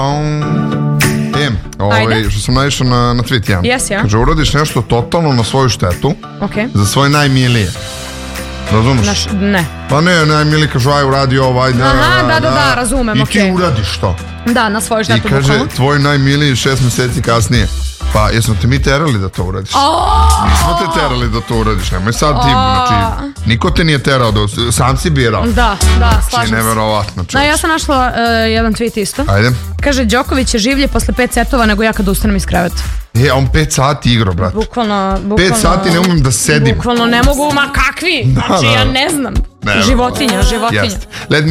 Što sam naišao na tweet jedan. Yes. Kaže, uradiš nešto totalno na svoju štetu, za svoje najmilije. Razumeš? Ne. Pa ne, najmilije kažu, aj uradi ovo, ajde. Aha, da, razumem, I ti uradiš to. Da, na svoju štetu. I kaže, tvoj najmiliji 6 meseci kasnije. Pa, jesmo te mi terali da to uradiš? Nismo te terali da to uradiš, nemoj sad ti, znači, niko te nije terao, sam si birao. Da, slažem se. Neverovatno. Da, ja sam našla jedan tweet isto. Ajde. Kaže, Đoković je življe posle 5 setova nego ja kad ustanem iz kreveta. On 5 sati igrao, brate. Bukvalno. 5 sati ne umem da sedim. Bukvalno ne mogu, ma kakvi? Znači, ja ne znam. Životinja. Jeste.